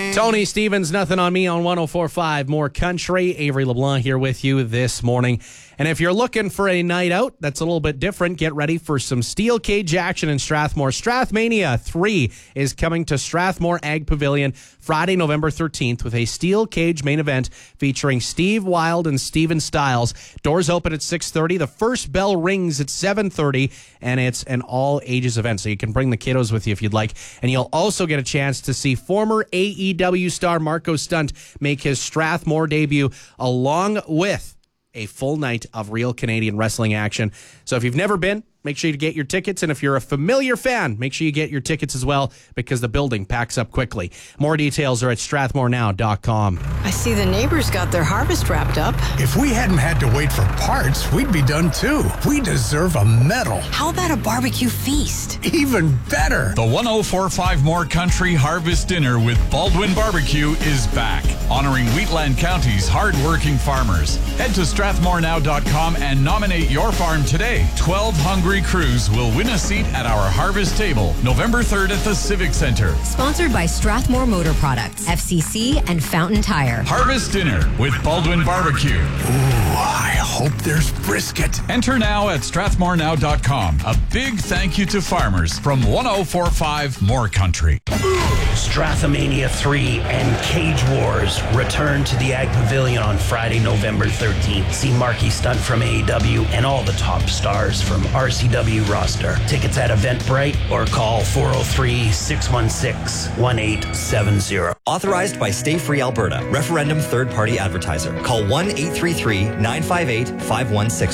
Tony Stevens, Nothing on Me on 104.5 More Country. Avery LeBlanc here with you this morning. And if you're looking for a night out that's a little bit different, get ready for some steel cage action in Strathmore. Strathmania 3 is coming to Strathmore Ag Pavilion Friday, November 13th with a steel cage main event featuring Steve Wild and Steven Stiles. Doors open at 6:30. The first bell rings at 7:30, and it's an all-ages event, so you can bring the kiddos with you if you'd like. And you'll also get a chance to see former AEW star Marco Stunt make his Strathmore debut, along with a full night of real Canadian wrestling action. So if you've never been, make sure you get your tickets. And if you're a familiar fan, make sure you get your tickets as well, because the building packs up quickly. More details are at strathmorenow.com. I see the neighbors got their harvest wrapped up. If we hadn't had to wait for parts, we'd be done too. We deserve a medal. How about a barbecue feast? Even better. The 104.5 More Country Harvest Dinner with Baldwin Barbecue is back, honoring Wheatland County's hard-working farmers. Head to strathmorenow.com and nominate your farm today. 12 hungry crews will win a seat at our harvest table November 3rd at the Civic Center. Sponsored by Strathmore Motor Products, FCC, and Fountain Tire. Harvest Dinner with Baldwin Barbecue. Ooh, I hope there's brisket. Enter now at strathmorenow.com. A big thank you to farmers from 104.5 More Country. Strathmania 3 and Cage Wars return to the Ag Pavilion on Friday, November 13th. See Marky Stunt from AEW and all the top stars from RCW roster. Tickets at Eventbrite or call 403-616-1870. Authorized by Stay Free Alberta. Referendum third-party advertiser. Call 1-833-958-5160.